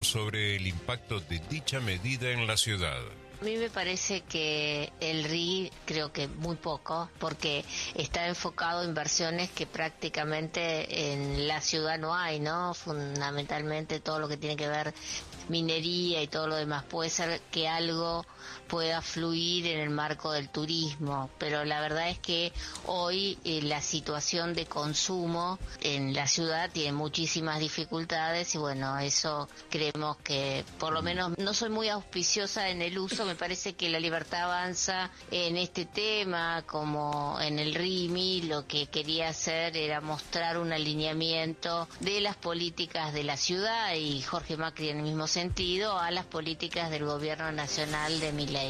sobre el impacto de dicha medida en la ciudad. A mí me parece que el RI creo que muy poco, porque está enfocado en inversiones que prácticamente en la ciudad no hay, ¿no? Fundamentalmente todo lo que tiene que ver minería y todo lo demás. Puede ser que algo pueda fluir en el marco del turismo, pero la verdad es que hoy la situación de consumo en la ciudad tiene muchísimas dificultades y bueno, eso creemos que por lo menos no soy muy auspiciosa en el uso. Me parece que la Libertad Avanza en este tema, como en el RIMI, lo que quería hacer era mostrar un alineamiento de las políticas de la ciudad y Jorge Macri en el mismo sentido a las políticas del gobierno nacional de Milei.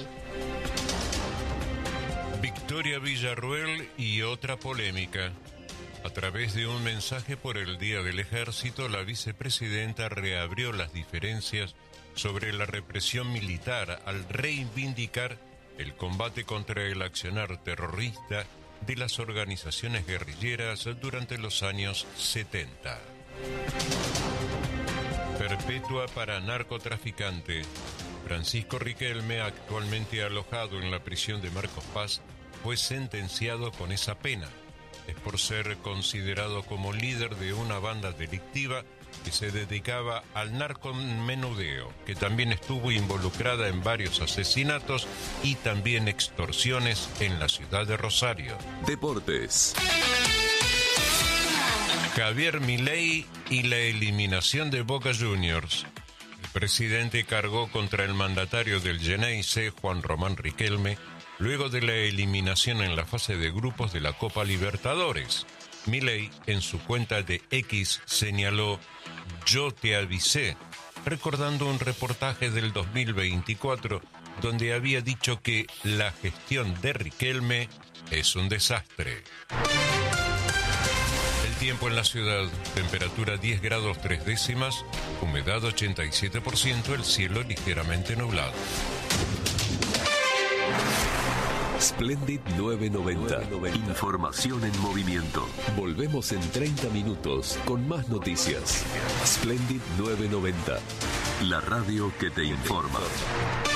Victoria Villarruel y otra polémica. A través de un mensaje por el Día del Ejército, la vicepresidenta reabrió las diferencias sobre la represión militar al reivindicar el combate contra el accionar terrorista de las organizaciones guerrilleras durante los años 70. Perpetua para narcotraficante. Francisco Riquelme, actualmente alojado en la prisión de Marcos Paz, fue sentenciado con esa pena. Es por ser considerado como líder de una banda delictiva que se dedicaba al narcomenudeo, que también estuvo involucrada en varios asesinatos y también extorsiones en la ciudad de Rosario. Deportes. Javier Milei y la eliminación de Boca Juniors. El presidente cargó contra el mandatario del Xeneize, Juan Román Riquelme, luego de la eliminación en la fase de grupos de la Copa Libertadores. Milei, en su cuenta de X, señaló: "Yo te avisé", recordando un reportaje del 2024 donde había dicho que la gestión de Riquelme es un desastre. El tiempo en la ciudad: temperatura 10 grados 3 décimas, humedad 87%, el cielo ligeramente nublado. Splendid 990. Información en movimiento. Volvemos en 30 minutos con más noticias. Splendid 990. La radio que te informa.